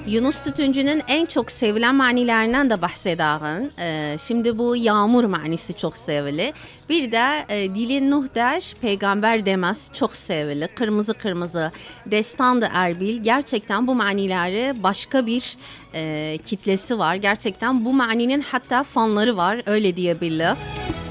Yunus Tütüncü'nün en çok sevilen manilerinden de bahsedelim. Şimdi bu yağmur manisi çok sevili. Bir de Dili Nuh der, peygamber demez çok sevili. Kırmızı kırmızı, Destan-ı Erbil. Gerçekten bu manileri başka bir kitlesi var. Gerçekten bu maninin hatta fanları var, öyle diyebilirim.